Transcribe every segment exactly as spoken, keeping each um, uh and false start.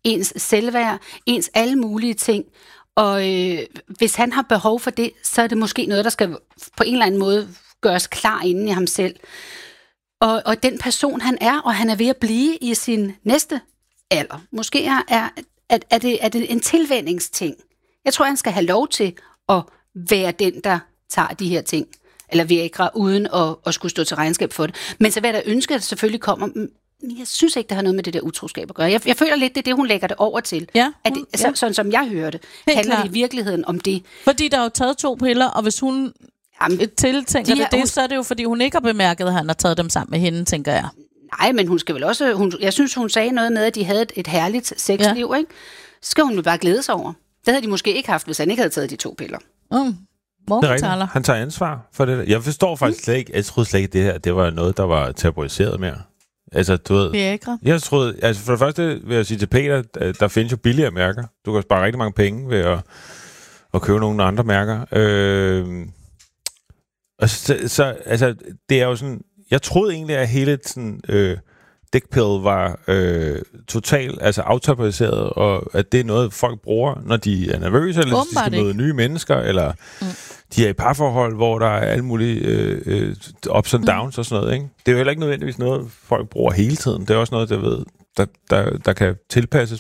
ens selvværd, ens alle mulige ting. Og øh, hvis han har behov for det, så er det måske noget, der skal på en eller anden måde gøres klar inden i ham selv. Og, og den person, han er, og han er ved at blive i sin næste alder. Måske er, er, er, er, det, er det en tilvændingsting. Jeg tror, han skal have lov til at være den, der tager de her ting, eller Viagra, uden at, at skulle stå til regnskab for det. Men så vil jeg da ønske, at det selvfølgelig kommer. Jeg synes ikke, det har noget med det der utroskab at gøre. Jeg, jeg føler lidt, det er det, hun lægger det over til. Ja, hun, at det, ja. så, sådan som jeg hører det, Helt handler klar. det i virkeligheden om det. Fordi der er jo taget to piller, og hvis hun Jamen, tiltænker de det, det, så er det jo, fordi hun ikke har bemærket, at han har taget dem sammen med hende, tænker jeg. Nej, men hun skal vel også... Hun, jeg synes, hun sagde noget med, at de havde et, et herligt sexliv, ja. ikke? Så skal hun jo bare glæde sig over. Det havde de måske ikke haft, hvis han ikke havde taget de to piller. Mm. Det han tager ansvar for det. Jeg forstår faktisk mm. slet ikke... Jeg troede slet ikke, det her det var noget, der var tabuiseret mere. Altså, du ved... Viagra. Jeg troede... Altså, for det første vil jeg sige til Peter, der findes jo billigere mærker. Du kan spare rigtig mange penge ved at, at købe nogle andre mærker. Øh, og så, så... Altså, det er jo sådan... Jeg troede egentlig, at hele sådan... Øh, dickpill var øh, totalt altså aftabuiseret, og at det er noget, folk bruger, når de er nervøse, eller de skal møde nye mennesker, eller mm. de er i parforhold, hvor der er alle mulige øh, øh, ups and downs mm. og sådan noget. Ikke? Det er jo heller ikke nødvendigvis noget, folk bruger hele tiden. Det er også noget, der, ved, der, der, der kan tilpasses.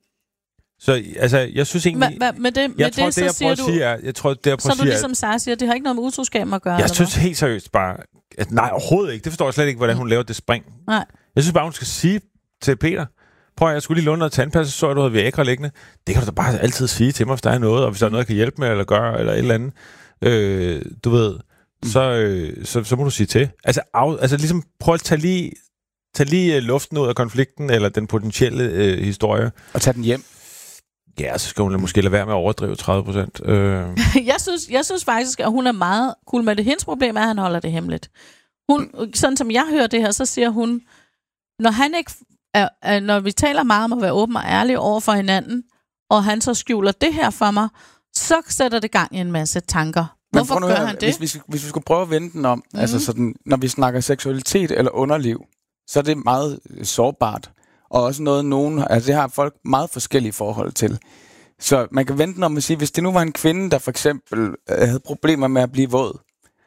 Så altså, jeg synes egentlig... Hva, hva, med det, jeg med tror, det, det, jeg så siger at sige, er, jeg tror, det, jeg så er du ligesom at, Sara siger, det har ikke noget med utroskab at gøre. Jeg synes helt seriøst bare, at nej, overhovedet ikke. Det forstår jeg slet ikke, hvordan hun laver det spring. Nej. Jeg synes bare, hun skal sige til Peter, prøv at jeg skulle lige låne noget tandpasta, så du havde Viagra liggende. Det kan du da bare altid sige til mig, hvis der er noget, og hvis der er noget, jeg kan hjælpe med, eller gøre, eller et eller andet. Øh, du ved, så, øh, så, så må du sige til. Altså, af, altså ligesom, prøv at tage lige, tage lige luften ud af konflikten, eller den potentielle øh, historie. Og tage den hjem. Ja, så skal hun måske lade være med at overdrive tredive procent. Øh. jeg, synes, jeg synes faktisk, at hun er meget cool med det. Hendes problem er, at han holder det hemmeligt. Hun, sådan som jeg hører det her, så siger hun, når han ikke er, er, når vi taler meget om at være åben og ærlig over for hinanden, og han så skjuler det her for mig, så sætter det gang i en masse tanker. Hvorfor gør her, han det? Hvis, hvis, hvis vi skulle prøve at vende den om, mm-hmm. altså sådan, når vi snakker seksualitet eller underliv, så er det meget sårbart. Og også noget, nogen, altså det har folk meget forskellige forhold til. Så man kan vente den om at sige, hvis det nu var en kvinde, der for eksempel havde problemer med at blive våd,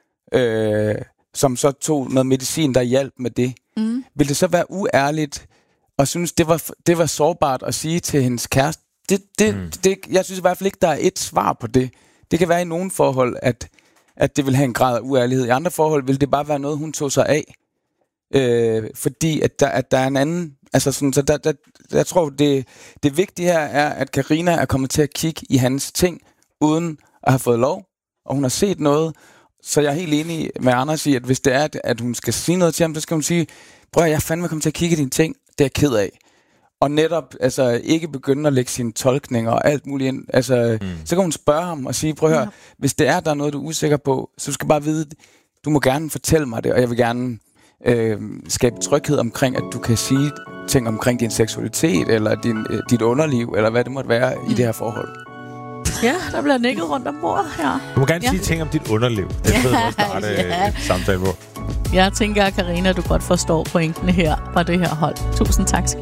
øh, som så tog noget medicin, der hjalp med det, mm. ville det så være uærligt og synes, det var, det var sårbart at sige til hendes kæreste? Det, det, mm. det, jeg synes i hvert fald ikke, der er et svar på det. Det kan være i nogle forhold, at, at det vil have en grad af uærlighed. I andre forhold vil det bare være noget, hun tog sig af. Øh, fordi at der, at der er en anden... Altså sådan, så der, der, jeg tror, det, det vigtige her er, at Karina er kommet til at kigge i hans ting, uden at have fået lov, og hun har set noget. Så jeg er helt enig med Anders i, at hvis det er, at, at hun skal sige noget til ham, så skal hun sige, prøv at jeg fandme kommet til at kigge i dine ting, det er jeg ked af. Og netop altså, ikke begynde at lægge sine tolkninger og alt muligt ind. Altså, mm. Så kan hun spørge ham og sige, prøv at høre, ja. hvis det er, der er noget, du er usikker på, så du skal bare vide, du må gerne fortælle mig det, og jeg vil gerne øh, skabe tryghed omkring, at du kan sige ting omkring din seksualitet, eller din, øh, dit underliv, eller hvad det måtte være mm. i det her forhold. Ja, der bliver nikket rundt om bordet her. Du må gerne ja. sige ting om dit underliv. Det er fedt at starte ja. et samtale på. Jeg tænker, Karina, du godt forstår pointen her fra det her hold. Tusind tak.